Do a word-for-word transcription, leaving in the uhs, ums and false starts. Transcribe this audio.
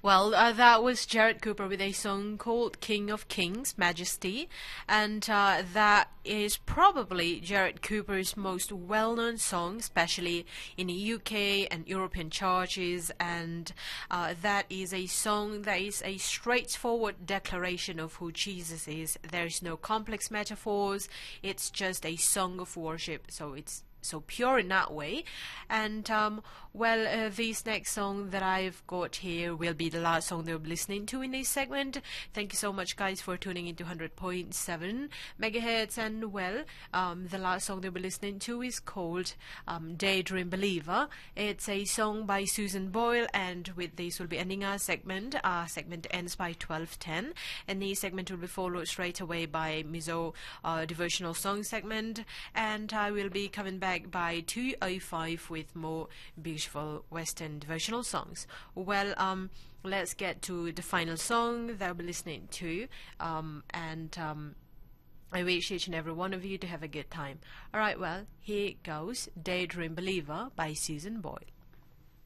Well, uh, that was Jared Cooper with a song called King of Kings, Majesty, and uh, that is probably Jared Cooper's most well-known song, especially in the U K and European churches, and uh, that is a song that is a straightforward declaration of who Jesus is. There is no complex metaphors, it's just a song of worship, so it's so pure in that way. And um, well, uh, this next song that I've got here will be the last song that we'll be listening to in this segment. Thank you so much, guys, for tuning into one hundred point seven megahertz. And well, um, the last song that we'll be listening to is called um, Daydream Believer. It's a song by Susan Boyle, and with this we'll be ending our segment. Our segment ends by twelve ten, and the segment will be followed straight away by Mizo uh, devotional song segment, and I will be coming back by two oh five with more beautiful Western devotional songs. Well, um, let's get to the final song that we'll be listening to, um, and um, I wish each and every one of you to have a good time. Alright, well, here goes Daydream Believer by Susan Boyle.